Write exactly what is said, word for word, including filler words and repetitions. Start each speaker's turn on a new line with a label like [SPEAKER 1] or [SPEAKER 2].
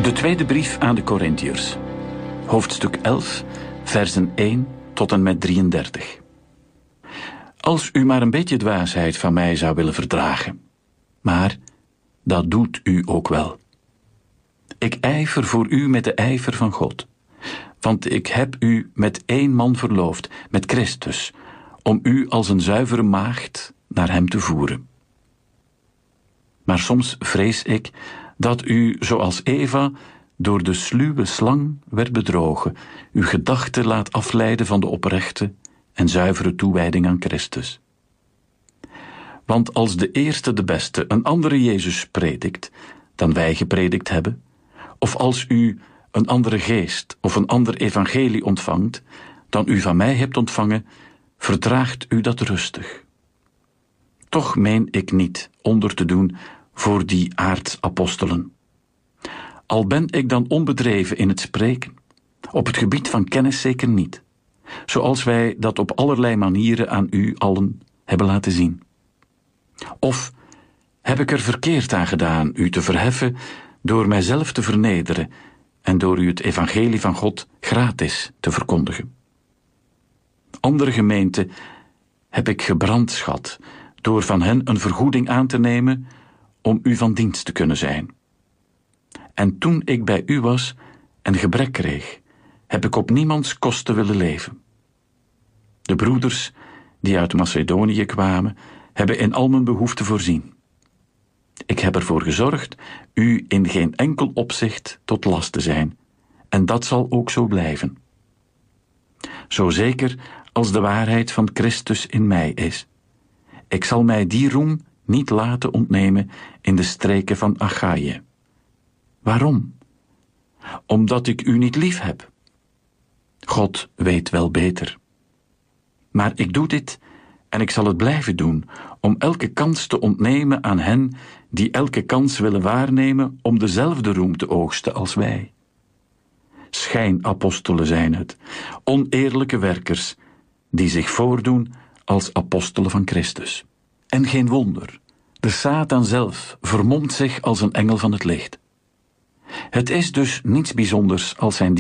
[SPEAKER 1] De tweede brief aan de Korintiërs, hoofdstuk elf, versen één tot en met drieëndertig. Als u maar een beetje dwaasheid van mij zou willen verdragen, maar dat doet u ook wel. Ik ijver voor u met de ijver van God, want ik heb u met één man verloofd, met Christus, om u als een zuivere maagd naar hem te voeren. Maar soms vrees ik dat u, zoals Eva, door de sluwe slang werd bedrogen, uw gedachten laat afleiden van de oprechte en zuivere toewijding aan Christus. Want als de eerste de beste een andere Jezus predikt dan wij gepredikt hebben, of als u een andere geest of een ander evangelie ontvangt dan u van mij hebt ontvangen, verdraagt u dat rustig. Toch meen ik niet onder te doen voor die aartsapostelen. Al ben ik dan onbedreven in het spreken, op het gebied van kennis zeker niet, zoals wij dat op allerlei manieren aan u allen hebben laten zien. Of heb ik er verkeerd aan gedaan u te verheffen door mijzelf te vernederen en door u het evangelie van God gratis te verkondigen? Andere gemeenten heb ik gebrandschat door van hen een vergoeding aan te nemen om u van dienst te kunnen zijn. En toen ik bij u was en gebrek kreeg, heb ik op niemands kosten willen leven. De broeders die uit Macedonië kwamen, hebben in al mijn behoeften voorzien. Ik heb ervoor gezorgd u in geen enkel opzicht tot last te zijn, en dat zal ook zo blijven. Zo zeker als de waarheid van Christus in mij is. Ik zal mij die roem niet laten ontnemen in de streken van Achaïe. Waarom? Omdat ik u niet lief heb. God weet wel beter. Maar ik doe dit en ik zal het blijven doen, om elke kans te ontnemen aan hen die elke kans willen waarnemen om dezelfde roem te oogsten als wij. Schijnapostelen zijn het, oneerlijke werkers, die zich voordoen als apostelen van Christus. En geen wonder, de Satan zelf vermomt zich als een engel van het licht. Het is dus niets bijzonders als zijn